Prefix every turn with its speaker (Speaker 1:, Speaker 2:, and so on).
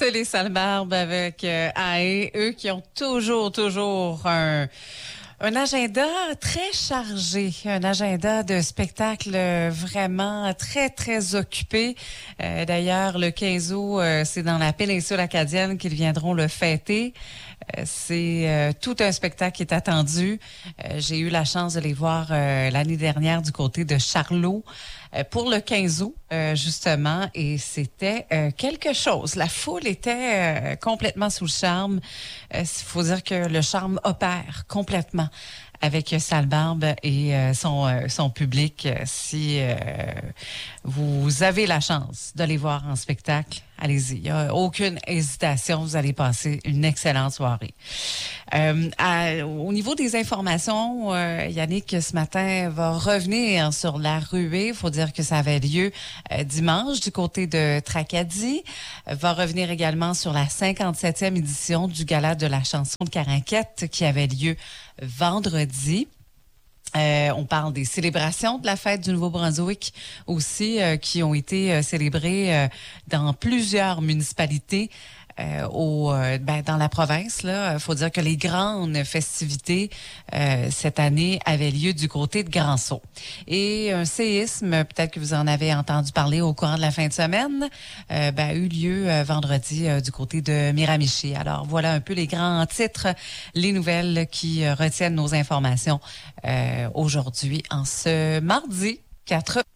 Speaker 1: C'est les Salles-Barbes avec AE, eux qui ont toujours un agenda très chargé, un agenda de spectacles vraiment très occupé. D'ailleurs, le 15 août, c'est dans la péninsule acadienne qu'ils viendront le fêter. C'est tout un spectacle qui est attendu. J'ai eu la chance de les voir l'année dernière du côté de Charlot pour le 15 août, justement, et c'était quelque chose. La foule était complètement sous le charme. Il faut dire que le charme opère complètement avec Salles-Barbes et son public. Si vous avez la chance de les voir en spectacle, allez-y. Il n'y a aucune hésitation. Vous allez passer une excellente soirée. Au niveau des informations, Yannick, ce matin, va revenir sur la ruée. Il faut dire que ça avait lieu dimanche du côté de Tracadie. Va revenir également sur la 57e édition du Gala de la chanson de Caraquette qui avait lieu vendredi. On parle des célébrations de la fête du Nouveau-Brunswick aussi qui ont été célébrées dans plusieurs municipalités. Dans la province, là, faut dire que les grandes festivités cette année avaient lieu du côté de Grand-Sault. Et un séisme, peut-être que vous en avez entendu parler au courant de la fin de semaine, a eu lieu vendredi du côté de Miramichi. Alors voilà un peu les grands titres, les nouvelles qui retiennent nos informations aujourd'hui en ce mardi 4